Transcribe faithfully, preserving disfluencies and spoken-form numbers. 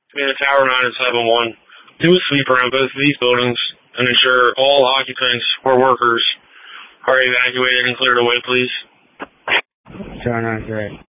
Command Tower nine and seven one. Do a sweep around both of these buildings and ensure all occupants or workers are evacuated and cleared away, please. Tower nine, correct.